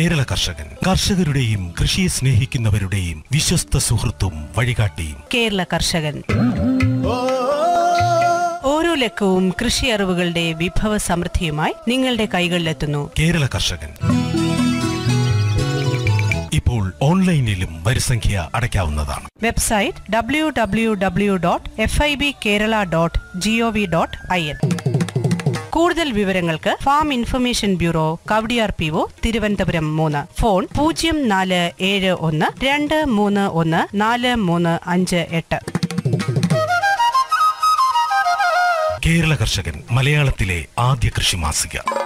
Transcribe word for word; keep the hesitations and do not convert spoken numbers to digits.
കേരള കർഷകൻ, കർഷകരുടെയും കൃഷിയെ സ്നേഹിക്കുന്നവരുടെയും വിശ്വസ്ത സുഹൃത്തും വഴികാട്ടിയും. കേരള കർഷകൻ ഓരോ ലക്കവും കൃഷി അറിവുകളുടെ വിഭവ സമൃദ്ധിയുമായി നിങ്ങളുടെ കൈകളിലെത്തുന്നു. കേരള കർഷകൻ ഇപ്പോൾ ഓൺലൈനിലും വരിസംഖ്യ അടയ്ക്കാവുന്നതാണ്. Website W W W dot F I B Kerala dot G O V dot I N. കൂടുതൽ വിവരങ്ങൾക്ക് farm information bureau, Kowdiar P O, Thiruvananthapuram മൂന്ന്. ഫോൺ പൂജ്യം നാല് ഏഴ് ഒന്ന് രണ്ട് മൂന്ന് ഒന്ന് നാല് മൂന്ന് അഞ്ച് എട്ട്. കേരള കർഷകൻ, മലയാളത്തിലെ ആദ്യ കൃഷി മാസിക.